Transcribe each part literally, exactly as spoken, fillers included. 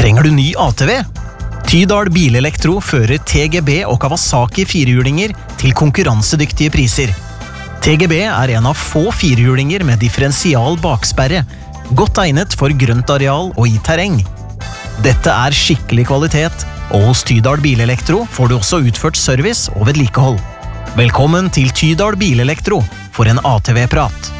Trenger du ny A T V? Tydal Bilelektro fører T G B og Kawasaki firehjulinger til konkurransedyktige priser. T G B er en av få firehjulinger med differensial baksperre, godt egnet for grønt areal og i terreng. Dette er skikkelig kvalitet, og hos Tydal Bilelektro får du også utført service og vedlikehold. Velkommen til Tydal Bilelektro for en A T V-prat.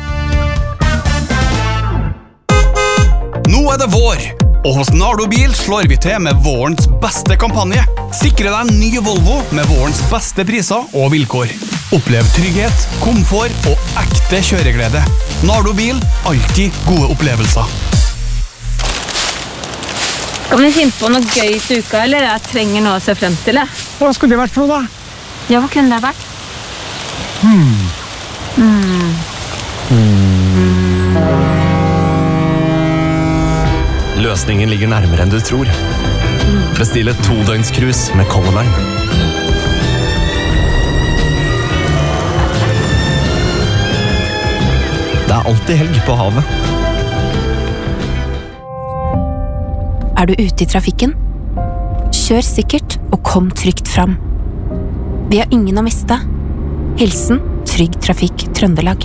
Nå er det vår, og hos Nardo Bil slår vi til med vårens beste kampanje. Sikre deg en ny Volvo med vårens beste priser og vilkår. Opplev trygghet, komfort og ekte kjøreglede. Nardo Bil, alltid gode opplevelser. Kan vi finne på noe gøy til uka, eller jeg trenger noe å se frem til det? Hva skulle det vært for noe da? Ja, hva kunne det vært? Hmm. Mm. Løsningen ligger nærmere enn du tror. Bestill et todøgnscruise med Color Line. Det er alltid helg på havet. Er du ute i trafikken? Kjør sikkert og kom trygt fram. Vi har ingen å miste. Hilsen Trygg Trafikk Trøndelag.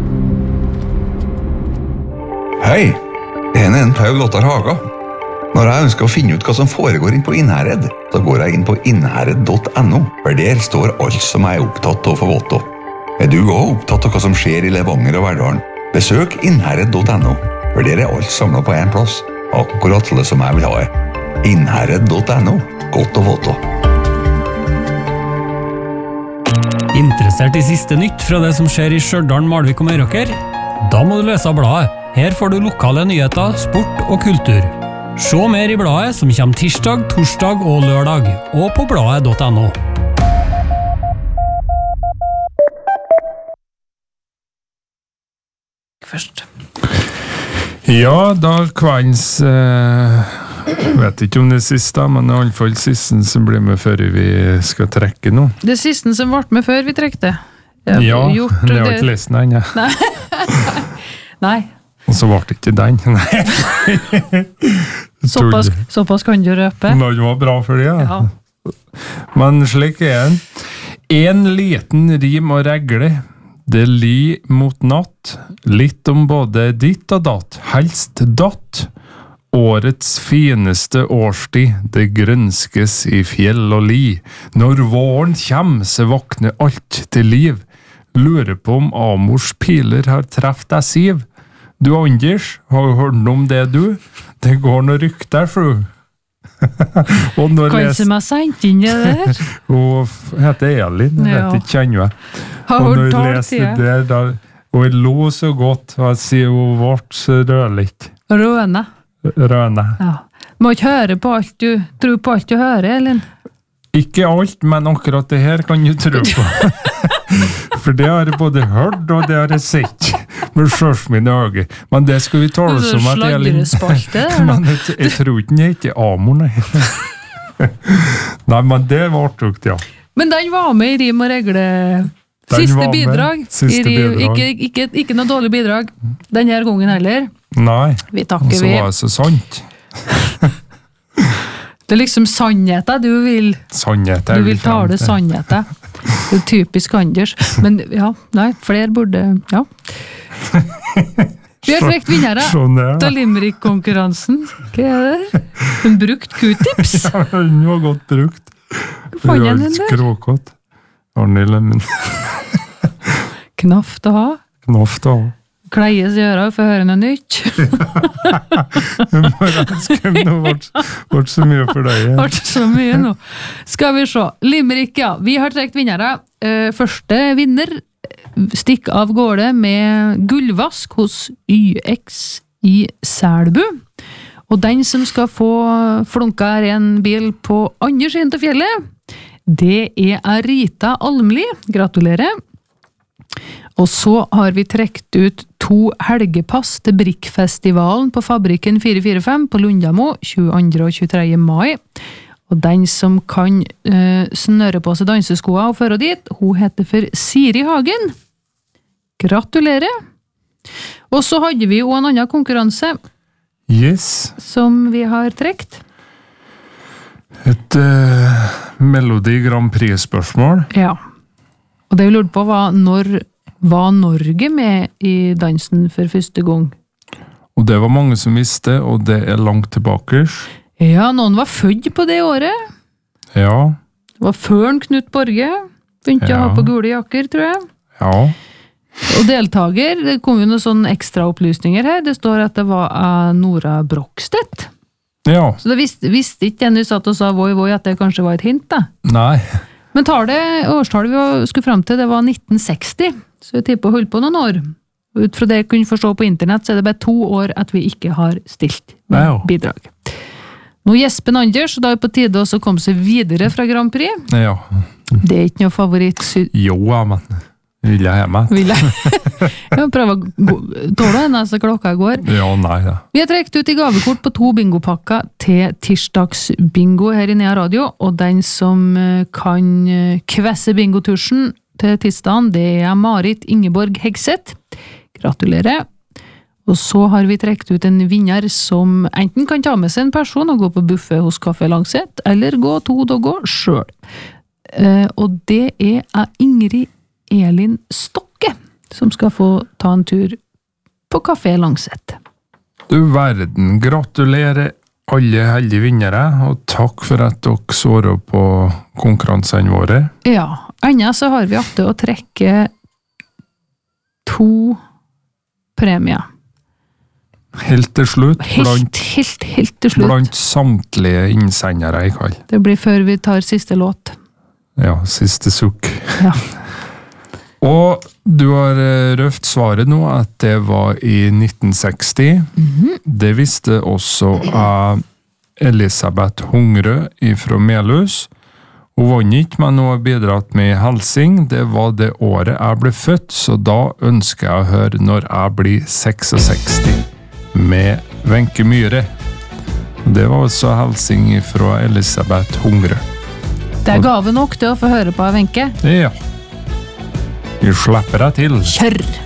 Hei, jeg er en Paul Ottar Haga. Når jeg ønsker å finne ut hva som foregår inn på Innherred, så går jeg inn på innherred punktum no, for der står alt som jeg er opptatt av å få vite. Er du også opptatt av hva som skjer i Levanger og Verdalen? Besøk innherred punktum no, for der er alt samlet på en plass. Akkurat det som jeg vil ha det. innherred punktum no, godt å vite. Interessert i siste nytt fra det som skjer i Stjørdal, Malvik og Meråker? Da må du lese av bladet. Her får du lokale nyheter, sport og kultur. Se mer i bladet som kommer tirsdag, torsdag og lørdag, og på bladet punktum no. Først. Ja, da kvelds... Eh, vet ikke om det er siste, men i alle fall siste som blir med før vi skal trekke nå. Det siste som ble med før vi trekte. Jeg ja, det har ikke lest den ennå. Nei. Nei. Og så ble det ikke den. Nei. såpass, såpass kan du røpe. Men det var bra for det, ja. ja. Men slik er den. En liten rim og regle. Det li mot natt. Litt om både ditt og datt. Helst datt. Årets fineste årstid, det grønskes i fjell og li. Når våren kjem, så våkner alt til liv. Lurer på om Amors piler har treft deg siv. Du, Anders, har du hørt om det du? Det går noe rykter, fru. Kanskje meg sendt inn i det der? Hun heter Elin, jeg vet ikke, kjenner jeg. Har hun talt i det? Der, og jeg lo så godt, og jeg sier hun vårt så rødlitt. Røne. Røne. Ja. Må ikke høre på alt du, tro på alt du hører, Elin? Ikke alt, men akkurat det her kan du tro på. For det har jeg både hørt, og det har jeg sett med sjørs mine øyne. Men det skal vi tale som at Elin... Men jeg, jeg tror ikke den heter Amor, nei. Nei, men det var artig, ja. Men den var med i rim og regle... Siste bidrag. Siste I rim, bidrag. Ikke, ikke, ikke noe dårlig bidrag denne gangen heller. Nei, vi takker og så vi. var det så sant. Det er liksom sannheten du vil. Sannheten. Du vil tale sannheten. Det er typisk Anders. Men ja, nei, flere burde, ja. Vi har trekt vinnere til Limerick-konkurransen. Hva er det? En brukt Q-tips? Ja, den var godt brukt. Fann jeg den der? Skråkott. Arne Lemmen. Knaft å ha. Knaft å ha. Kleies gjøre for å høre noe nytt. Men jeg skal nå vært så mye for deg. Vært så mye nå. Skal vi se. Limerick, ja. Vi har trekt vinnere. Første vinner stikk av gårde med gullvask hos Y X i Selbu. Og den som skal få flunka ren bil på andre siden til fjellet, det er Arita Almli. Gratulerer. Og så har vi trekt ut to helgepass til Brikkfestivalen på Fabrikken fire fire fem på Lundamo tjueandre og tjuetredje mai. Og den som kan uh, snøre på seg danseskoa og føre dit, hun heter for Siri Hagen. Gratulerer! Og så hadde vi jo en annen konkurranse. Yes. Som vi har trekt. Et uh, Melodi Grand Prix-spørsmål. Ja. Og det vi lurte på var, når var Norge med i dansen for første gang? Og det var mange som visste, og det er langt tilbake. Ja, noen var født på det året. Ja. Det var før Knut Borge. Begynte Ja. å ha på gule jakker, tror jeg. Ja. Og deltaker, det kom jo noen sånne ekstra opplysninger her. Det står at det var uh, Nora Brokstedt. Ja. Så det visste, visste ikke den du satt og sa voi voi at det kanskje var et hint, da. Nei. Men tallet, årstallet vi skulle frem til, det var nitten seksti. Så jeg tipper å holde på noen år. Og ut fra det jeg kunne forstå på internett, så er det bare to år at vi ikke har stilt med Ja. bidrag. Nå gjespen Anders, og da er det på tide også å komme seg videre fra Grand Prix. Ja. Det er ikke noe favoritt. Jo, ja, men vil jeg hjemme? Vil jeg? Jeg prøver å gå, tåle henne, så klokka går. Ja, nei, ja. Vi har trekt ut i gavekort på to bingopakker til tirsdagsbingo her i Nea Radio, og den som eh, kan eh, kvesse bingotusjen til tirsdagen, det er Marit Ingeborg Hegseth. Gratulerer. Og så har vi trekt ut en vinner som enten kan ta med seg en person og gå på buffet hos Kaffe Langset, eller gå to og gå selv. Eh, og det er Ingrid Elin Stokke, som skal få ta en tur på Kafé Langset. Du verden, gratulerer alle heldige vinnere, og takk for at dere svarer på konkurransene våre. Ja, enda så har vi alltid å trekke to premier. Helt til slutt, Helt, blant, helt, helt til slutt. blant samtlige innsendere i kall. Det blir før vi tar siste låt. Ja, siste sukk. Ja. Og du har eh, røft svaret nå at det var i nitten seksti. Mhm. Det visste også av Elisabeth Hungrø fra Melhus. Hun vant ikke, men hun har bidratt med Helsing. Det var det året jeg ble født, så da ønsker jeg å høre når jeg blir sekstiseks med Wenche Myhre. Det var også Helsing fra Elisabeth Hungrø. Det er gave nok til å få høre på av Wenche. Ja. Vi slipper deg til. Kjør!